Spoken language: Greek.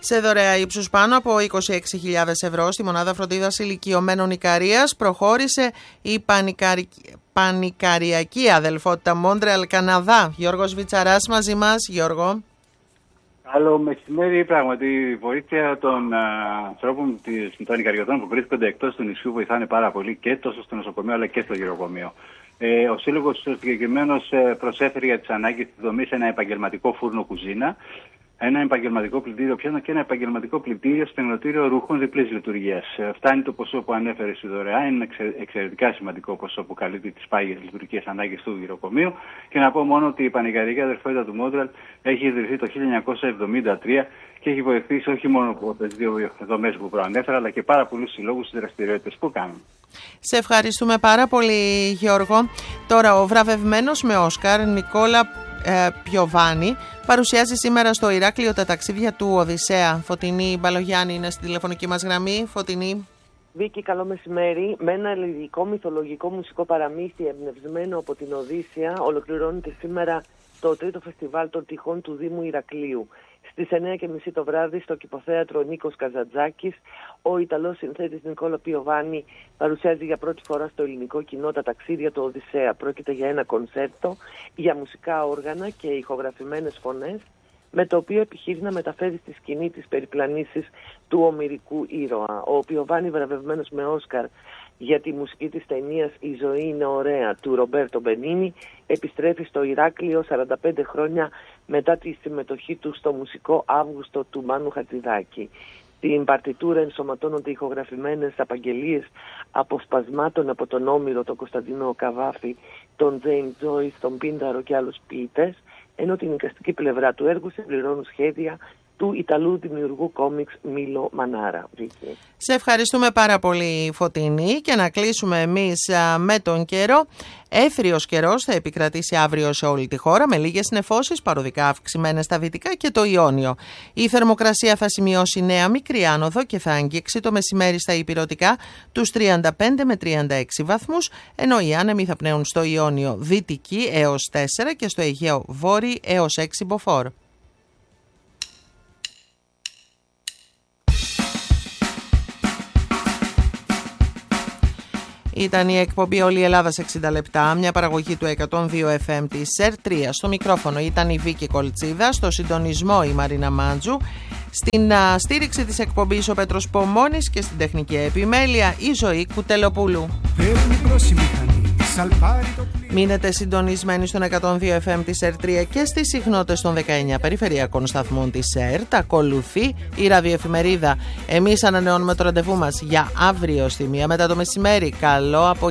Σε δωρεά ύψους πάνω από 26.000 ευρώ στη μονάδα φροντίδας ηλικιωμένων Ικαρίας προχώρησε η πανικαριακή αδελφότητα Μόντρεαλ Καναδά. Γιώργος Βιτσαράς μαζί μας. Γιώργο. Καλό μεσημέρι. Πράγματι, η βοήθεια των ανθρώπων των Ικαριωτών που βρίσκονται εκτός του νησιού βοηθάνε πάρα πολύ και τόσο στο νοσοκομείο αλλά και στο γυροκομείο. Ο Σύλλογος συγκεκριμένος προσέφερε για τις ανάγκες της δομής ένα επαγγελματικό φούρνο κουζίνα, ένα επαγγελματικό πλυντήριο πιάνο και ένα επαγγελματικό πλυντήριο στεγνοτήριο ρούχων διπλής λειτουργίας. Φτάνει το ποσό που ανέφερε στη δωρεά, είναι εξαιρετικά σημαντικό ποσό που καλύπτει τις πάγιες λειτουργικές ανάγκες του γυροκομείου. Και να πω μόνο ότι η πανικαριακή αδελφότητα του Μόντρεαλ έχει ιδρυθεί το 1973 και έχει βοηθήσει όχι μόνο από τις δύο δομές που προανέφερα, αλλά και πάρα πολλούς συλλόγους στις δραστηριότητες που κάνουν. Σε ευχαριστούμε πάρα πολύ, Γιώργο. Τώρα, ο βραβευμένος με Όσκαρ Νικόλα Πιοβάνι παρουσιάζει σήμερα στο Ηράκλειο τα ταξίδια του Οδυσσέα. Φωτεινή Μπαλογιάννη είναι στη τηλεφωνική μας γραμμή. Φωτεινή. Βίκη, καλό μεσημέρι. Με ένα ελληνικό μυθολογικό μουσικό παραμύθι εμπνευσμένο από την Οδύσσεια ολοκληρώνεται σήμερα το τρίτο φεστιβάλ των τυχών του Δήμου Ηρακλείου. Στις 9:30 το βράδυ στο Κηποθέατρο Νίκος Καζαντζάκης, ο Ιταλός συνθέτης Νικόλα Πιοβάνι παρουσιάζει για πρώτη φορά στο ελληνικό κοινό τα ταξίδια του Οδυσσέα. Πρόκειται για ένα κονσέρτο για μουσικά όργανα και ηχογραφημένες φωνές, με το οποίο επιχείρει να μεταφέρει στη σκηνή τις περιπλανήσεις του ομηρικού ήρωα. Ο Πιοβάνι, βραβευμένος με Όσκαρ για τη μουσική της ταινίας «Η ζωή είναι ωραία» του Ρομπέρτο Μπενίνι, επιστρέφει στο Ηράκλειο 45 χρόνια μετά τη συμμετοχή του στο μουσικό Αύγουστο του Μάνου Χατζηδάκη. Στην παρτιτούρα ενσωματώνονται ηχογραφημένες απαγγελίες αποσπασμάτων από τον Όμηρο, τον Κωνσταντινό Καβάφη, τον Τζέιμ Τζόις, τον Πίνταρο και άλλους ποιητές, ενώ την εικαστική πλευρά του έργου συμπληρώνουν σχέδια του Ιταλού δημιουργού κόμιξ Μίλο Μανάρα. Σε ευχαριστούμε πάρα πολύ, Φωτεινή, και να κλείσουμε εμείς με τον καιρό. Έθριος καιρός θα επικρατήσει αύριο σε όλη τη χώρα, με λίγες νεφώσεις, παροδικά αυξημένες στα δυτικά και το Ιόνιο. Η θερμοκρασία θα σημειώσει νέα μικρή άνοδο και θα αγγίξει το μεσημέρι στα ηπειρωτικά τους 35 με 36 βαθμούς, ενώ οι άνεμοι θα πνέουν στο Ιόνιο δυτική έως 4 και στο Αιγαίο βόρειο έως 6 μποφόρ. Ήταν η εκπομπή Όλη η Ελλάδα σε 60 λεπτά, μια παραγωγή του 102 FM της ΣΕΡ3. Στο μικρόφωνο ήταν η Βίκη Κολτσίδα, στο συντονισμό η Μαρίνα Μάντζου, στην στήριξη της εκπομπής ο Πέτρος Πομώνης και στην τεχνική επιμέλεια η Ζωή Κουτελοπούλου. Μείνετε συντονισμένοι στον 102 FM της ΣΕΡ3 και στις συχνότητες των 19 περιφερειακών σταθμών της ΣΕΡ. Τα ακολουθεί η ραδιοεφημερίδα. Εμείς ανανεώνουμε το ραντεβού μας για αύριο στη 1 μετά το μεσημέρι. Καλό απόγευμα.